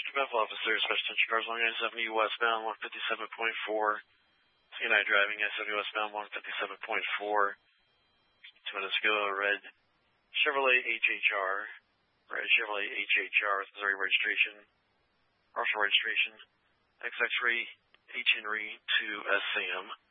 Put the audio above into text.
Medical Officer, Special Attention Cars along I-70 westbound 157.4. C&I driving I-70 westbound 157.4. 2 minutes ago, red Chevrolet HHR. Red Chevrolet HHR with Missouri registration. Partial registration. XX-ray H. Henry 2 SAM.